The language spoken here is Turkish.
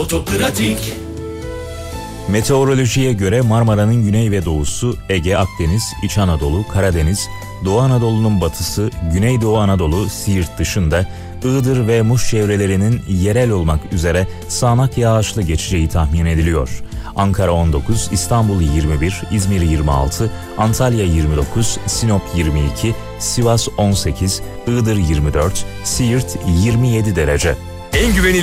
Otopratik. Meteorolojiye göre Marmara'nın güney ve doğusu, Ege, Akdeniz, İç Anadolu, Karadeniz, Doğu Anadolu'nun batısı, Güneydoğu Anadolu, Siirt dışında Iğdır ve Muş çevrelerinin yerel olmak üzere sağanak yağışlı geçeceği tahmin ediliyor. Ankara 19, İstanbul 21, İzmir 26, Antalya 29, Sinop 22, Sivas 18, Iğdır 24, Siirt 27 derece. En güvenilir